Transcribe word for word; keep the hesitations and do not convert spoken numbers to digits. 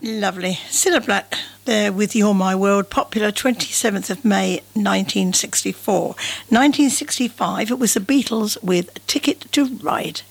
Lovely. Cilla Black there with You're My World, popular twenty-seventh of May nineteen sixty-four. nineteen sixty-five, it was the Beatles with Ticket to Ride.